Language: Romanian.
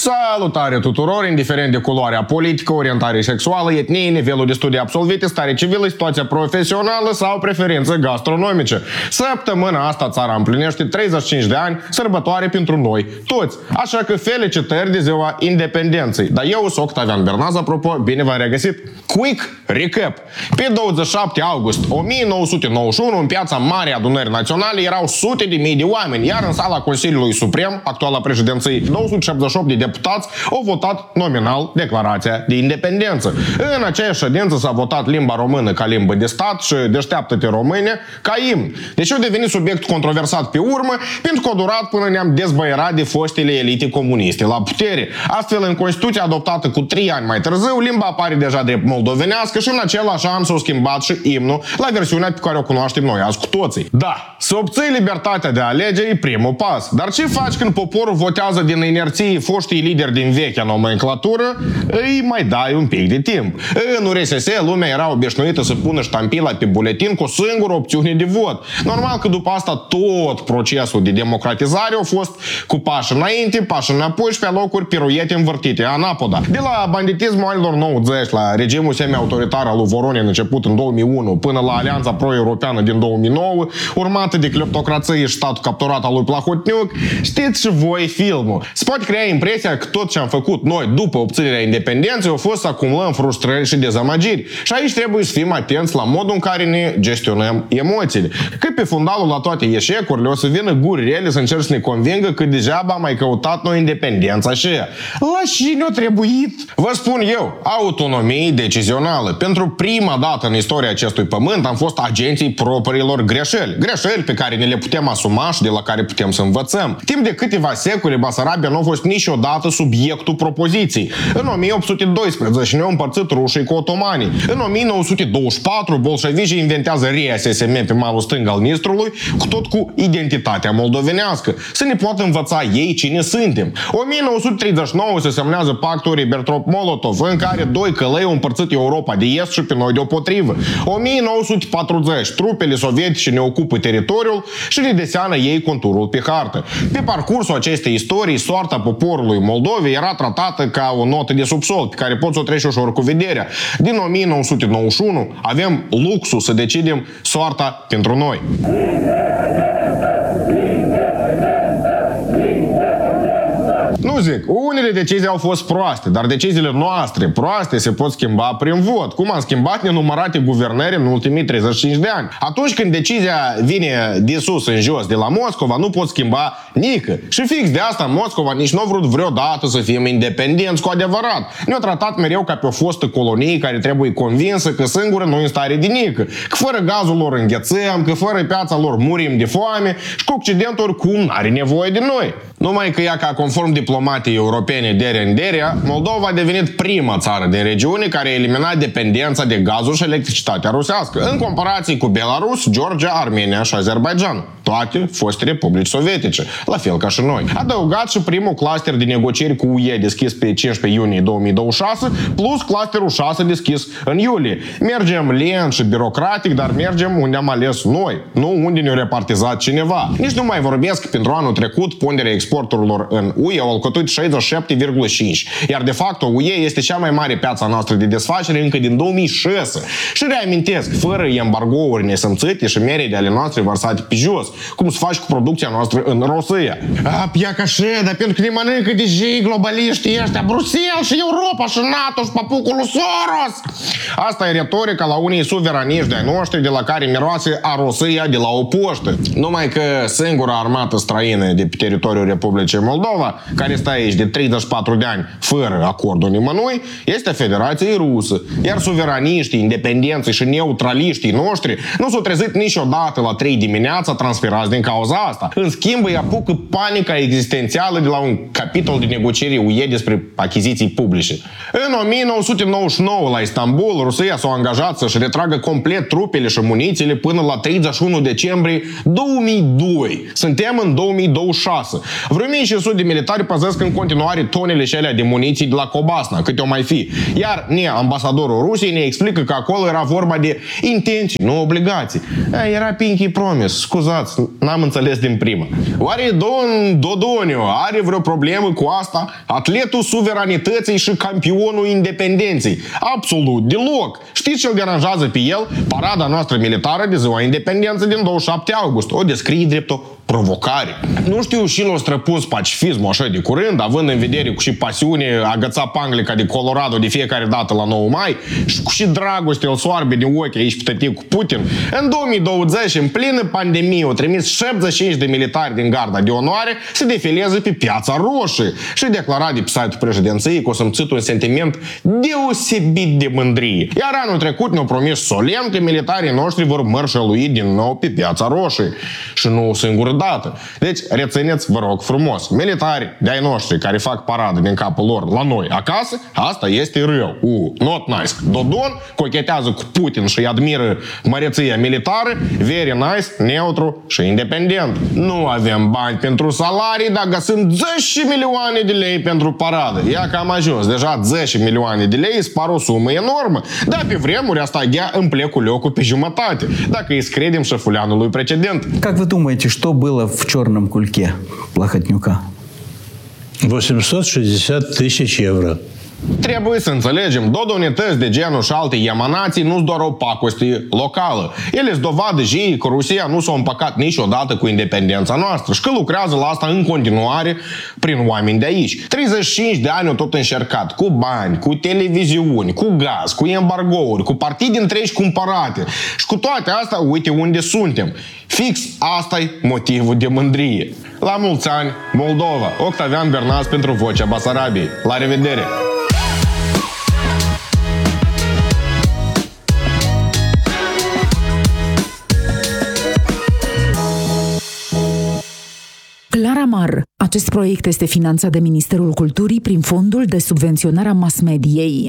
Salutare tuturor, indiferent de culoarea politică, orientare sexuală, etnie, nivelul de studii absolvite, stare civilă, situația profesională sau preferințe gastronomice. Săptămâna asta țara împlinește 35 de ani, sărbătoare pentru noi toți. Așa că felicitări de ziua independenței. Dar eu sunt Octavian Bernaz, apropo, bine v-am regăsit. Quick recap. Pe 27 august 1991, în piața Marii Adunări Naționale, erau sute de mii de oameni, iar în sala Consiliului Suprem, actuala președinției, 278 de deputați au votat nominal declarația de independență. În aceeași ședință s-a votat limba română ca limbă de stat și Deșteaptă-te române ca imn. Deși a devenit subiect controversat pe urmă, pentru că a durat până ne-am dezbăierat de fostele elite comuniste la putere. Astfel, în Constituția adoptată cu 3 ani mai târziu, limba apare deja drept moldovenească și în același an s-a schimbat și imnul la versiunea pe care o cunoaștem noi azi cu toții. Da, să obții libertatea de a alege e primul pas. Dar ce faci când poporul votează din inerție foștii lideri din vechea nomenclatură? Îi mai dai un pic de timp. În URSS, lumea era obișnuită să pună ștampila pe buletin cu o singură opțiune de vot. Normal că după asta tot procesul de democratizare a fost cu pași înainte, pași înapoi și pe locuri piruete învârtite anapoda. De la banditismul anilor 90, la regimul semi-autoritar al lui Voronin început în 2001, până la Alianța Pro-Europeană din 2009, urmată de cleptocrație și statul capturat al lui Plahotniuc, știți și voi filmul. Se poate crea impresia că tot ce am făcut noi după obținerea independenței a fost să acumulăm frustrări și dezamăgiri. Și aici trebuie să fim atenți la modul în care ne gestionăm emoțiile. Că pe fundalul la toate eșecurile o să vină guri rele să încerci să ne convingă că degeaba am mai căutat noi independența și ea. La cine a trebuit? Vă spun eu, autonomie decizională. Pentru prima dată în istoria acestui pământ am fost agenții propriilor greșeli. Greșeli pe care ne le putem asuma și de la care putem să învățăm. Timp de câteva secole, Basarabia nu a fost niciodată subiectul propoziției. În 1812 ne-au împărțit rușii cu otomanii. În 1924, bolșevicii inventează RSSM pe malul stâng al Nistrului, cu tot cu identitatea moldovenească. Să ne poată învăța ei cine suntem. 1939 se semnează pactul Ribbentrop-Molotov, în care doi călăi au împărțit Europa de est și pe noi deopotrivă. 1940, trupele sovietice ne ocupă teritoriul și ne deseană ei conturul pe hartă. Pe parcursul acestei istorii, soarta poporului Moldovei era tratată ca o notă de subsol, pe care poți să o treci ușor cu vederea. Din 1991 avem luxul să decidem soarta pentru noi. Nu zic, unele decizii au fost proaste, dar deciziile noastre proaste se pot schimba prin vot, cum am schimbat nenumărate guvernări în ultimii 35 de ani. Atunci când decizia vine de sus în jos, de la Moscova, nu pot schimba nică. Și fix de asta Moscova nici nu a vrut vreodată să fim independenți cu adevărat. Ne-a tratat mereu ca pe o fostă colonie care trebuie convinsă că singură nu e în stare de nică, că fără gazul lor înghețăm, că fără piața lor murim de foame și că Occidentul oricum n-are nevoie de noi. Numai că ea, ca conform diplomatii europene Derenderea, Moldova a devenit prima țară din regiune care a eliminat dependența de gazul și electricitatea rusească, în comparație cu Belarus, Georgia, Armenia și Azerbaijan, toate foste republici sovietice, la fel ca și noi. Adăugat și primul cluster de negocieri cu UE deschis pe 15 iunie 2026, plus clusterul 6 deschis în iulie. Mergem lent și birocratic, dar mergem unde am ales noi, nu unde ne-a repartizat cineva. Nici nu mai vorbesc că pentru anul trecut ponderea exporturilor în UE au alcătuit 67,5, iar de fapt UE este cea mai mare piața noastră de desfacere încă din 2006. Și reamintesc, fără embargouri nesimțite și merile ale noastre vărsate pe jos, cum să faci cu producția noastră în Rusia. Pia ca și, dar pentru că ne mănâncă deja globaliștii ăștia, Bruxelles și Europa și NATO și papucul lui Soros. Asta e retorica la unii suveraniști de-ai noștri de la care miroase a Rusia de la o poștă. Numai că singura armată străină de pe teritoriul Republicii Moldova, care stă aici de 34 de ani fără acordul nimănui, este Federația Rusă. Iar suveraniștii, independenții și neutraliștii noștri nu s-au trezit niciodată la 3 dimineața transferați din cauza asta. În schimb, îi apucă panica existențială de la un capitol de negocieri UE despre achiziții publice. În 1999, la Istanbul, Rusia s-a angajat să-și retragă complet trupele și munițiile până la 31 decembrie 2002. Suntem în 2026. Vreo 1500 de militari păzesc folosesc în continuare tonele și alea de muniții de la Cobasna, câte o mai fi. Iar ambasadorul Rusiei ne explică că acolo era vorba de intenții, nu obligații. Era Pinky Promise, scuzați, n-am înțeles din prima. Oare Don Dodoniu are vreo problemă cu asta? Atletul suveranității și campionul independenței. Absolut deloc. Știți ce îl deranjează pe el? Parada noastră militară de ziua independenței din 27 august. O descrie drept o provocare. Nu știu și l-o străpus pacifismul așa de curând, având în vedere cu și pasiune agăța panglica de Colorado de fiecare dată la 9 mai și cu și dragoste îl soarbe de ochi aici pe tătic cu Putin. În 2020, în plină pandemie, au trimis 75 de militari din garda de onoare să defileze pe Piața Roșie și declara de pe site-ul președinției că o să-mi țit un sentiment deosebit de mândrie. Iar anul trecut ne-au promis solemn că militarii noștri vor mărșălui din nou pe Piața Roșie. Și nu o singură dată. Deci, rețineți, vă rog frumos, militari de-ai noștri care fac paradă din capul lor la noi acasă, asta este rău. Not nice. Dodon cochetează cu Putin și admiră măreția militară, very nice, neutru și independent. Nu avem bani pentru salarii, dar găsim 10 milioane de lei pentru paradă. Ia că am ajuns. Deja 10 milioane de lei îți par o sumă enormă. Dar pe vremuri asta ghea în plecul locul pe jumătate, dacă îi scredem șefuleanului precedent. Как вы думаете, что было в черном кульке Плохотнюка? 860 тысяч евро. Trebuie să înțelegem, dodonități de genul și alte emanații nu-s doar o pacoste locală. Ele-s dovadă și că Rusia nu s-a împăcat niciodată cu independența noastră și că lucrează la asta în continuare prin oameni de aici. 35 de ani au tot încercat, cu bani, cu televiziuni, cu gaz, cu embargouri, cu partide întregi cumpărate. Și cu toate astea, uite unde suntem. Fix asta-i motivul de mândrie. La mulți ani, Moldova, Octavian Bernas pentru Vocea Basarabiei. La revedere! Claramar. Acest proiect este finanțat de Ministerul Culturii prin Fondul de Subvenționare a Mass Mediei.